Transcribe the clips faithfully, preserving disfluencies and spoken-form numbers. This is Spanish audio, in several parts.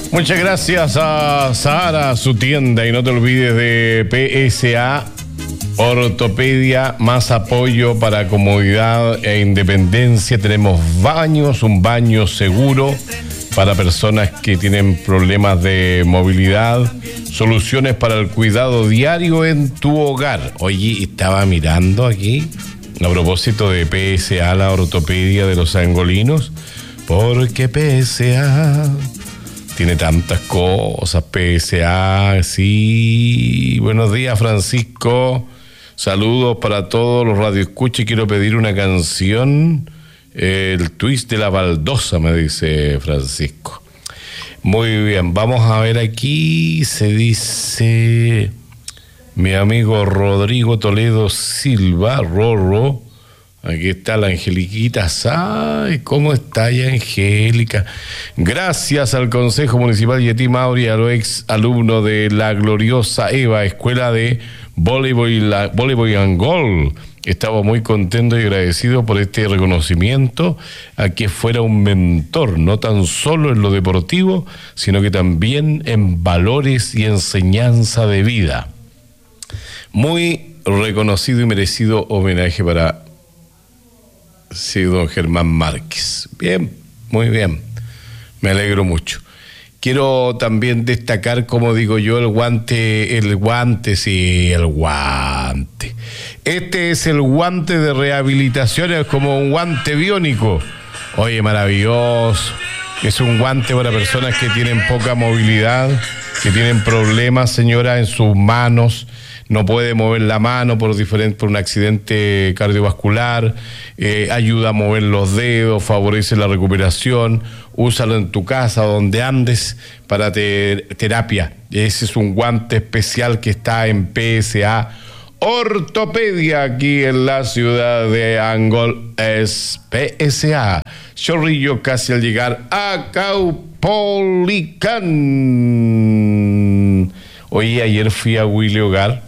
Muchas gracias a Sara, su tienda, y no te olvides de P S A Ortopedia, más apoyo para comodidad e independencia. Tenemos baños, un baño seguro para personas que tienen problemas de movilidad, soluciones para el cuidado diario en tu hogar. Oye, estaba mirando aquí, a propósito de P S A, la ortopedia de los angolinos, porque P S A tiene tantas cosas. P S A, sí. Buenos días, Francisco. Saludos para todos los radioescuchas. Quiero pedir una canción, el twist de la baldosa, me dice Francisco. Muy bien, vamos a ver aquí. Se dice mi amigo Rodrigo Toledo Silva, Rorro. Aquí está la Angeliquita. ¡Ay, cómo está ya, Angélica! Gracias al Consejo Municipal Yetí Mauri, a los ex alumnos de la gloriosa EVA, Escuela de Voleibol, la, Voleibol Angol. Estaba muy contento y agradecido por este reconocimiento, a que fuera un mentor, no tan solo en lo deportivo, sino que también en valores y enseñanza de vida. Muy reconocido y merecido homenaje para sí, don Germán Márquez. Bien, muy bien, me alegro mucho. Quiero también destacar, como digo yo, el guante, el guante, sí, el guante. Este es el guante de rehabilitación, es como un guante biónico. Oye, maravilloso. Es un guante para personas que tienen poca movilidad, que tienen problemas, señora, en sus manos. No puede mover la mano por, diferente, por un accidente cardiovascular, eh, ayuda a mover los dedos, favorece la recuperación. Úsalo en tu casa, donde andes, para te, terapia. Ese es un guante especial que está en P S A Ortopedia, aquí en la ciudad de Angol. Es P S A Chorrillo, casi al llegar a Caupolicán. Oye, ayer fui a Willy Hogar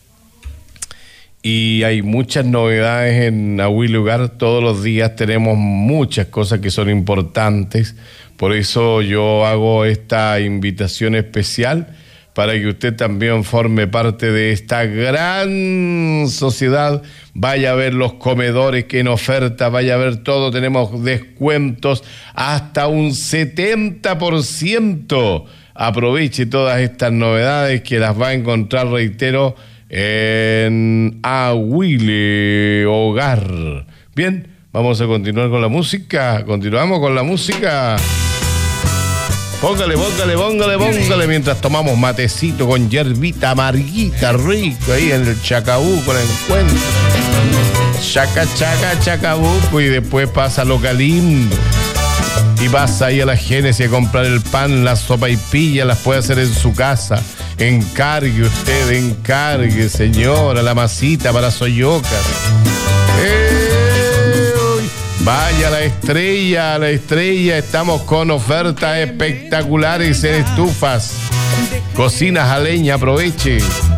y hay muchas novedades en Willy Hogar. Todos los días tenemos muchas cosas que son importantes. Por eso yo hago esta invitación especial para que usted también forme parte de esta gran sociedad. Vaya a ver los comedores que en oferta, vaya a ver todo. Tenemos descuentos hasta un setenta por ciento. Aproveche todas estas novedades que las va a encontrar, reitero, en A Willy Hogar. Bien, vamos a continuar con la música. Continuamos con la música. Póngale, póngale, póngale, póngale, mientras tomamos matecito con yerbita amarguita, rico, ahí en el Chacabuco, en el encuentro. Chaca, chaca, Chacabuco, y después pasa lo lindo. Y pasa ahí a la Génesis a comprar el pan, la sopaipilla, las puede hacer en su casa. Encargue usted, encargue, señora, la masita para soyocas. ¡Eh! Vaya a la Estrella, a la Estrella, estamos con ofertas espectaculares en estufas, cocinas a leña, aproveche.